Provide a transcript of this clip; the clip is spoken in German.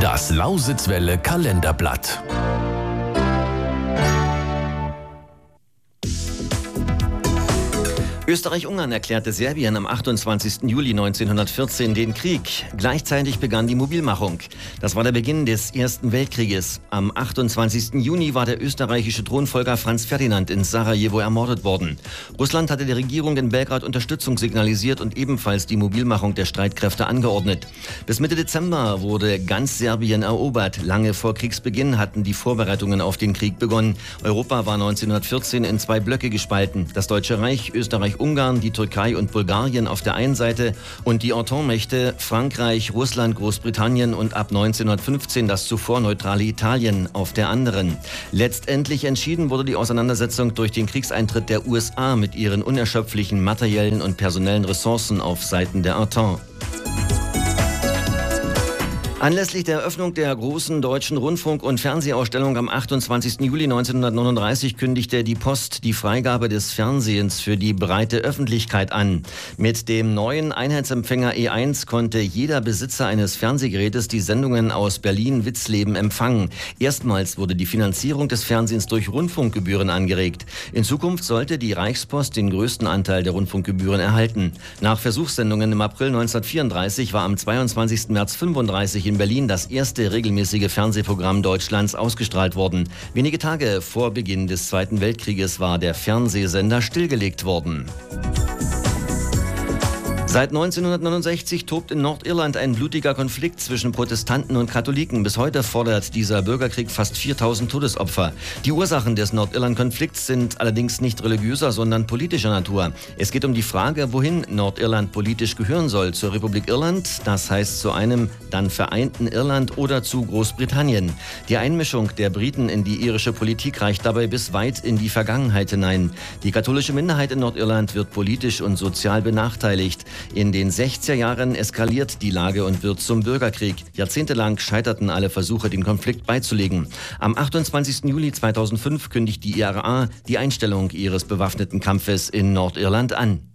Das Lausitzwelle Kalenderblatt. Österreich-Ungarn erklärte Serbien am 28. Juli 1914 den Krieg. Gleichzeitig begann die Mobilmachung. Das war der Beginn des Ersten Weltkrieges. Am 28. Juni war der österreichische Thronfolger Franz Ferdinand in Sarajevo ermordet worden. Russland hatte der Regierung in Belgrad Unterstützung signalisiert und ebenfalls die Mobilmachung der Streitkräfte angeordnet. Bis Mitte Dezember wurde ganz Serbien erobert. Lange vor Kriegsbeginn hatten die Vorbereitungen auf den Krieg begonnen. Europa war 1914 in zwei Blöcke gespalten. Das Deutsche Reich, Österreich-Ungarn, die Türkei und Bulgarien auf der einen Seite und die Entente-Mächte Frankreich, Russland, Großbritannien und ab 1915 das zuvor neutrale Italien auf der anderen. Letztendlich entschieden wurde die Auseinandersetzung durch den Kriegseintritt der USA mit ihren unerschöpflichen materiellen und personellen Ressourcen auf Seiten der Entente. Anlässlich der Eröffnung der großen deutschen Rundfunk- und Fernsehausstellung am 28. Juli 1939 kündigte die Post die Freigabe des Fernsehens für die breite Öffentlichkeit an. Mit dem neuen Einheitsempfänger E1 konnte jeder Besitzer eines Fernsehgerätes die Sendungen aus Berlin-Witzleben empfangen. Erstmals wurde die Finanzierung des Fernsehens durch Rundfunkgebühren angeregt. In Zukunft sollte die Reichspost den größten Anteil der Rundfunkgebühren erhalten. Nach Versuchssendungen im April 1934 war am 22. März 1935 in Berlin das erste regelmäßige Fernsehprogramm Deutschlands ausgestrahlt worden. Wenige Tage vor Beginn des Zweiten Weltkrieges war der Fernsehsender stillgelegt worden. Seit 1969 tobt in Nordirland ein blutiger Konflikt zwischen Protestanten und Katholiken. Bis heute fordert dieser Bürgerkrieg fast 4000 Todesopfer. Die Ursachen des Nordirland-Konflikts sind allerdings nicht religiöser, sondern politischer Natur. Es geht um die Frage, wohin Nordirland politisch gehören soll. Zur Republik Irland, das heißt zu einem dann vereinten Irland, oder zu Großbritannien. Die Einmischung der Briten in die irische Politik reicht dabei bis weit in die Vergangenheit hinein. Die katholische Minderheit in Nordirland wird politisch und sozial benachteiligt. In den 60er Jahren eskaliert die Lage und wird zum Bürgerkrieg. Jahrzehntelang scheiterten alle Versuche, den Konflikt beizulegen. Am 28. Juli 2005 kündigt die IRA die Einstellung ihres bewaffneten Kampfes in Nordirland an.